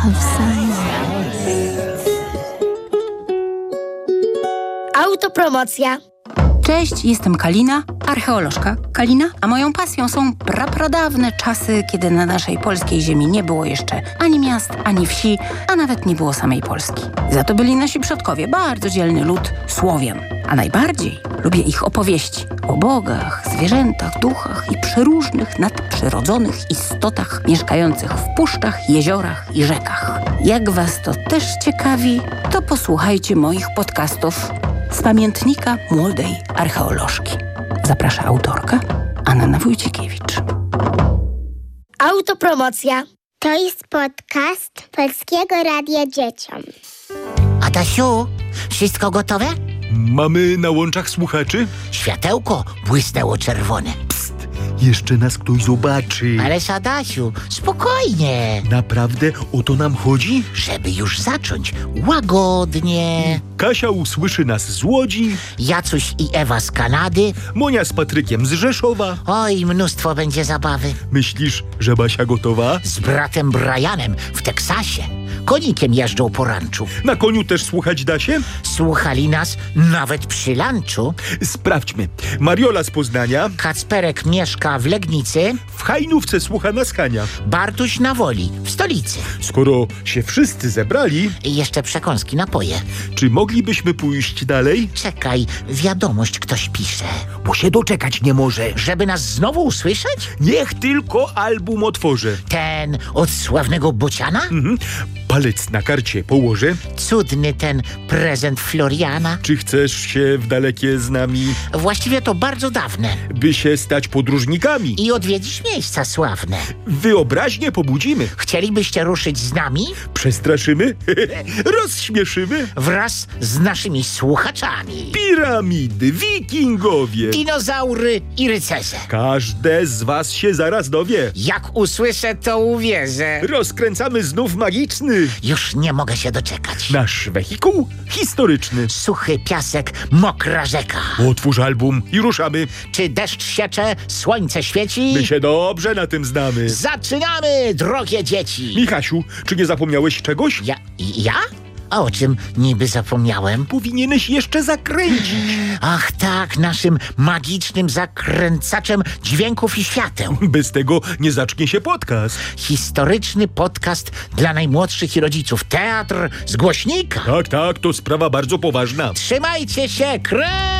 of science. Autopromocja. Cześć, jestem Kalina, archeolożka Kalina, a moją pasją są prapradawne czasy, kiedy na naszej polskiej ziemi nie było jeszcze ani miast, ani wsi, a nawet nie było samej Polski. Za to byli nasi przodkowie, bardzo dzielny lud Słowian. A najbardziej lubię ich opowieści o bogach, zwierzętach, duchach i przeróżnych nadprzyrodzonych istotach mieszkających w puszczach, jeziorach i rzekach. Jak was to też ciekawi, to posłuchajcie moich podcastów z pamiętnika młodej archeolożki. Zaprasza autorka Anna Wójcikiewicz. Autopromocja. To jest podcast Polskiego Radia Dzieciom. Adasiu, wszystko gotowe? Mamy na łączach słuchaczy? Światełko błysnęło czerwone. Jeszcze nas ktoś zobaczy. Ależ Adasiu, spokojnie. Naprawdę o to nam chodzi? Żeby już zacząć łagodnie. Kasia usłyszy nas z Łodzi, Jacuś i Ewa z Kanady. Monia z Patrykiem z Rzeszowa. Oj, mnóstwo będzie zabawy. Myślisz, że Basia gotowa? Z bratem Brianem w Teksasie. Konikiem jeżdżą po ranczu. Na koniu też słuchać da się? Słuchali nas nawet przy lunchu. Sprawdźmy. Mariola z Poznania, Kacperek mieszka w Legnicy. w Hajnówce słucha nas Hania. Bartuś na Woli, w stolicy. Skoro się wszyscy zebrali, I jeszcze przekąski, napoje. czy moglibyśmy pójść dalej? Czekaj, wiadomość ktoś pisze. Bo się doczekać nie może. Żeby nas znowu usłyszeć? Niech tylko album otworzę. Ten od sławnego Bociana? Palec na karcie położę. Cudny ten prezent Floriana. Czy chcesz się w dalekie z nami, Właściwie to bardzo dawne. by się stać podróżnikami? I odwiedzić miejsca sławne. Wyobraźnię pobudzimy. Chcielibyście ruszyć z nami? Przestraszymy? Rozśmieszymy? Wraz z naszymi słuchaczami. Piramidy, wikingowie. Dinozaury i rycerze. Każde z was się zaraz dowie. Jak usłyszę, to uwierzę. Rozkręcamy znów magiczny Już nie mogę się doczekać. nasz wehikuł historyczny. Suchy piasek, mokra rzeka. Otwórz album i ruszamy. Czy deszcz siecze, słońce świeci? My się dobrze na tym znamy. Zaczynamy, drogie dzieci! Michasiu, czy nie zapomniałeś czegoś? Ja? A o czym niby zapomniałem? Powinieneś jeszcze zakręcić. Ach tak, naszym magicznym zakręcaczem dźwięków i świateł. Bez tego nie zacznie się podcast. Historyczny podcast dla najmłodszych i rodziców. Teatr z głośnika. Tak, to sprawa bardzo poważna. Trzymajcie się, kręć!